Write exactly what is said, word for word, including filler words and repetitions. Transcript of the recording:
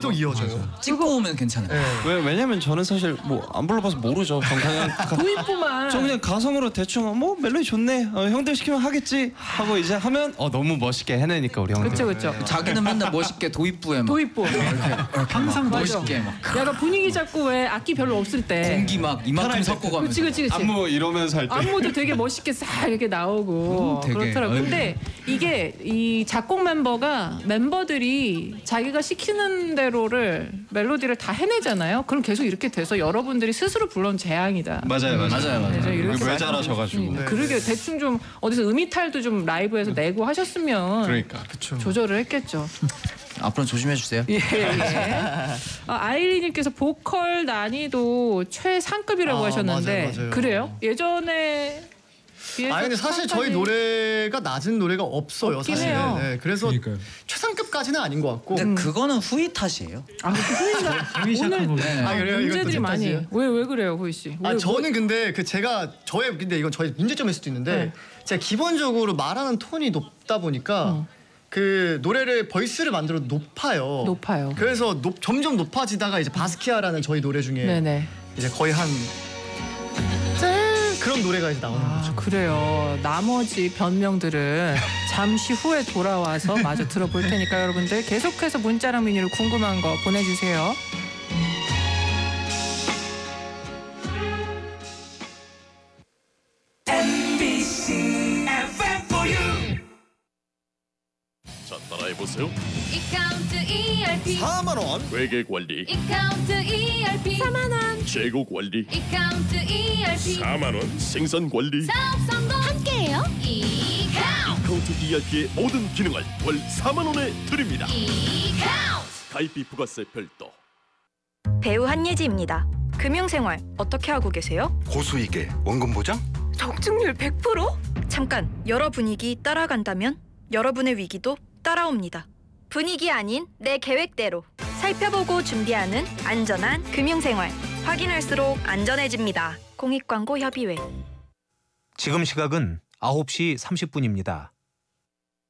또 이어져요. 찍고 오면 괜찮아요. 네. 왜 왜냐면 저는 사실 뭐 안 불러봐서 모르죠. 전 그냥 가, 도입부만. 저 그냥 가성으로 대충 뭐 멜로디 좋네. 어, 형들 시키면 하겠지 하고 이제 하면 어 너무 멋있게 해내니까 우리 형들. 그렇죠, 그렇죠. 자기는 맨날 멋있게 도입부에 막 도입부. 항상 맞아. 멋있게 막 약간 분위기 잡고 왜 악기 별로 없을 때. 공기 막 이만큼 섞고 가면서. 그치, 그치, 그치. 안무 이러면서 할 때. 안무도 되게 멋있게 싹 이렇게 나오고 음, 되게. 그렇더라고. 아이고. 근데 이게 이 작곡 멤버가 멤버들이 자기가 시키는 대로를 멜로디를 다 해내잖아요. 그럼 계속 이렇게 돼서 여러분들이 스스로 불러온 재앙이다. 맞아요, 맞아요. 맞아요, 맞아요. 네, 저 이렇게 왜 말씀드리고 잘하셔가지고. 싶습니다. 네. 그러게 대충 좀 어디서 음이탈도 좀 라이브에서 내고 하셨으면 그러니까. 그쵸. 조절을 했겠죠. 앞으로 조심해 주세요. 예, 예. 아, 아이리님께서 보컬 난이도 최상급이라고 아, 하셨는데 맞아요, 맞아요. 그래요? 예전에 비해서 아 근데 사실 저희 상까지 노래가 낮은 노래가 없어요. 없긴 사실은. 해요. 네, 그래서 그러니까요. 최상급까지는 아닌 것 같고. 근데 그거는 후이 탓이에요. 아, 후이가 이미 시작한 오늘 거고. 네. 아, 그래요? 이것도 문제들이 제 많이. 탓이에요? 왜 왜 그래요, 후이 씨? 아 왜, 저는 근데 그 제가 저의 근데 이건 저의 문제점일 수도 있는데 네. 제가 기본적으로 말하는 톤이 높다 보니까 어. 그 노래를 벌스를 만들어 높아요. 높아요. 그래서 높, 점점 높아지다가 이제 바스키아라는 저희 노래 중에 네네. 이제 거의 한 그런 노래가 이제 나오는 아, 거죠. 그래요. 나머지 변명들은 잠시 후에 돌아와서 마저 들어볼 테니까 여러분들 계속해서 문자랑 미니로 궁금한 거 보내주세요. 자, 따라해보세요. 이카운트 이알피 사만 원. 회계 관리, 이카운트 이알피 사만 원 재고 관리, 이카운트 이알피 사만 원. 생산 관리. 사업 성공 함께해요. 이카운트 카운트 이알피의 모든 기능을 월 사만 원에 드립니다. 이카운트 가입비 부가세 별도. 배우 한예지입니다. 금융생활 어떻게 하고 계세요? 고수익에 원금 보장? 적중률 백 퍼센트? 잠깐, 여러 분위기 따라간다면 여러분의 위기도 따라옵니다. 분위기 아닌 내 계획대로 살펴보고 준비하는 안전한 금융생활. 확인할수록 안전해집니다. 공익광고협의회. 지금 시각은 아홉 시 삼십 분입니다.